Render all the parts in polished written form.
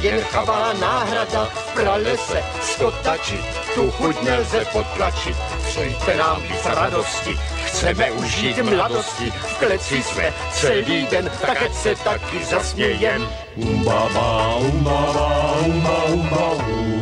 jen chavá náhrada v pralese skotačit, tu chuť nelze potlačit. Přejte nám víc radosti, chceme užít mladosti, v kleci jsme celý den, tak ať se taky zasmějem. Umbaba, umbaba, umba, umba,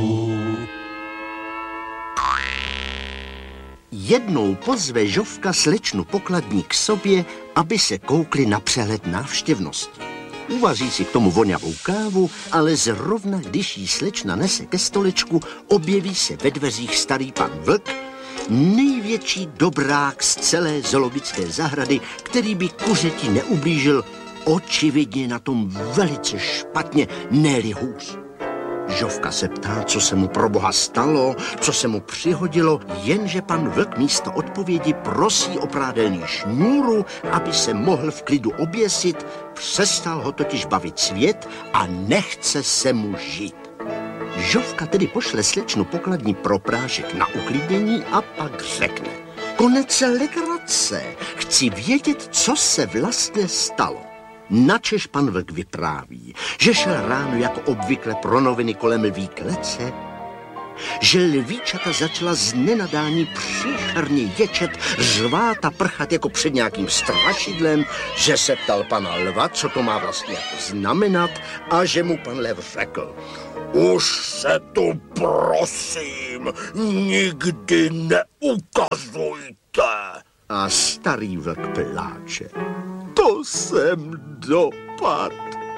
Jednou pozve Žofka slečnu Pokladní k sobě, aby se koukli na přehled návštěvnosti. Uvaří si k tomu vonavou kávu, ale zrovna když jí slečna nese ke stolečku, objeví se ve dveřích starý pan Vlk, největší dobrák z celé zoologické zahrady, který by kuřeti neublížil, očividně na tom velice špatně, ne-li hůř. Žofka se ptá, co se mu pro boha stalo, co se mu přihodilo, jenže pan Vlk místo odpovědi prosí o prádelný šňůru, aby se mohl v klidu oběsit, přestal ho totiž bavit svět a nechce se mu žít. Žofka tedy pošle slečnu Pokladní pro prášek na uklidnění a pak řekne: konec legrace, chci vědět, co se vlastně stalo. Načež pan Vlk vypráví, že šel ráno jako obvykle pro noviny kolem lví klece, že lvíčata začala z nenadání příšerně ječet, řvát a prchat jako před nějakým strašidlem, že se ptal pana lva, co to má vlastně znamenat, a že mu pan lev řekl: už se tu prosím nikdy neukazujte. A starý Vlk pláče: to jsem dopad.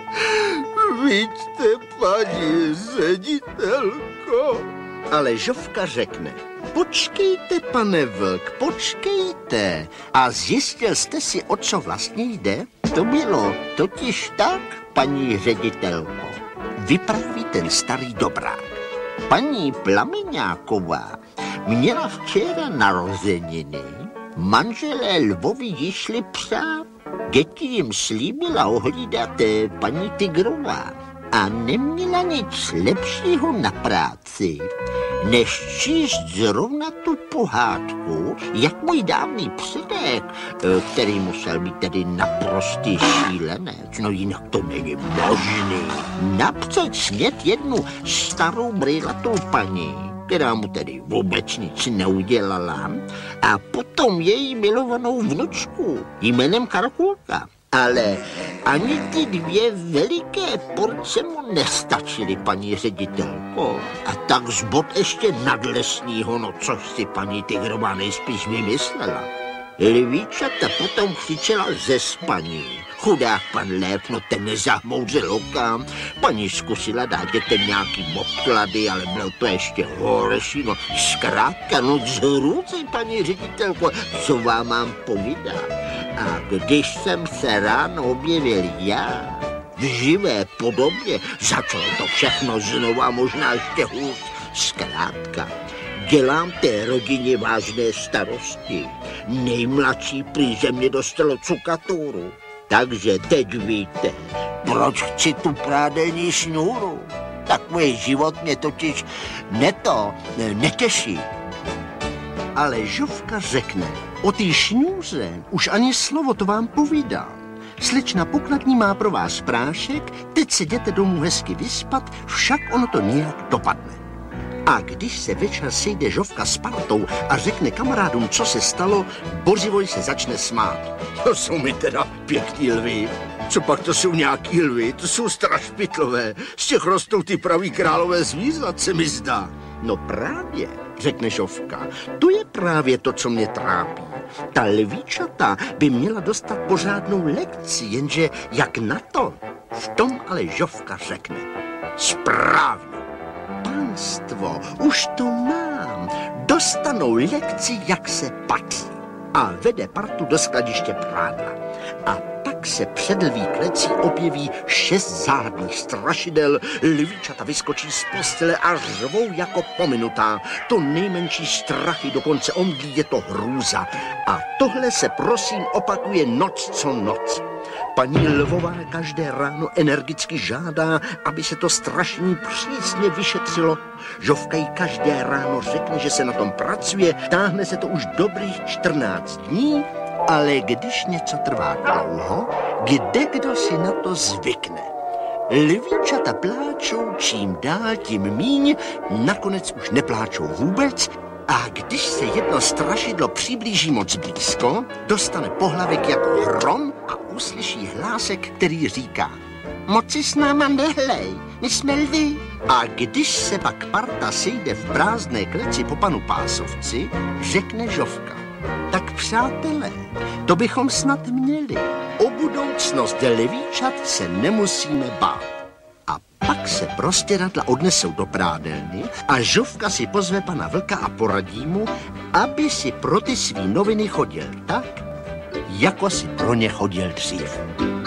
Vidíte, paní ředitelko. Ale Žofka řekne: počkejte, pane Vlk, počkejte. A zjistil jste si, o co vlastně jde? To bylo totiž tak, paní ředitelko. Vypráví ten starý dobrák. Paní Plameňáková měla včera narozeniny. Manželé lvovi ji šli přát. Děti jim slíbila ohlídat paní Tygrová a neměla nic lepšího na práci, než číst zrovna tu pohádku, jak můj dávný předek, který musel být tedy naprostý šílenec, no jinak to není možný, napřed snět jednu starou brýlatou paní, která mu tedy vůbec nic neudělala, a potom její milovanou vnučku jménem Karkulka. Ale ani ty dvě veliké porce mu nestačily, paní ředitelko. A tak zbod ještě nadlesního, no což si paní Tygrová nejspíš vymyslela. Lvíčata potom křičela ze spaní. Chudák pan Lev, no ten nezahmouřil oka. Paní zkusila dát dětem nějaký obklady, ale bylo to ještě horší, no zkrátka, no zhrůci, paní ředitelko, co vám mám povídat. A když jsem se ráno objevil já, v živé podobě, začalo to všechno znova, možná ještě hůř. Zkrátka, dělám té rodině vážné starosti. Nejmladší prý ze mě dostalo cukaturu. Takže teď víte, proč chci tu prádelní šňůru. Takový život mě totiž netěší. Ale Žofka řekne: o té šňůře už ani slovo, to vám povídám. Slečna Pokladní má pro vás prášek, teď se jděte domů hezky vyspat, však ono to nějak dopadne. A když se večer sejde Žofka s partou a řekne kamarádům, co se stalo, Bořivoj se začne smát. To jsou mi teda pěkný lvi. Co pak to jsou nějaký lvi? To jsou strašpitlové. Z těch rostou ty pravý králové zvířat, se mi zdá. No právě, řekne Žofka, to je právě to, co mě trápí. Ta lvíčata by měla dostat pořádnou lekci, jenže jak na to? V tom ale Žofka řekne: správně. Pánstvo, už to mám. Dostanou lekci, jak se patří. A vede partu do skladiště prádla. A tak se před lví klecí objeví 6 záhadných strašidel, lvíčata vyskočí z postele a řvou jako pominutá. To nejmenší strachy dokonce omdlí, je to hrůza. A tohle se prosím opakuje noc co noc. Paní Lvová každé ráno energicky žádá, aby se to strašení přísně vyšetřilo. Žofka jí každé ráno řekne, že se na tom pracuje, táhne se to už dobrých 14 dní, ale když něco trvá dlouho, kdekdo si na to zvykne. Lvíčata pláčou čím dál tím míň, nakonec už nepláčou vůbec a když se jedno strašidlo přiblíží moc blízko, dostane pohlavek jako hrom a uslyší hlásek, který říká: moci s náma nehlej, my jsme lvi. A když se pak parta sejde v prázdné kleci po panu Pásovci, řekne Žofka: tak přátelé, to bychom snad měli. O budoucnost lvíčat se nemusíme bát. A pak se prostěradla odnesou do prádelny a Žofka si pozve pana Vlka a poradí mu, aby si pro ty svý noviny chodil tak, jako si pro ně chodil dřív.